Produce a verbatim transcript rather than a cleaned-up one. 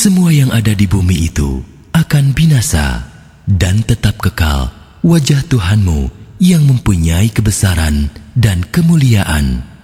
semua yang ada di bumi itu akan binasa, dan tetap kekal wajah Tuhanmu yang mempunyai kebesaran dan kemuliaan.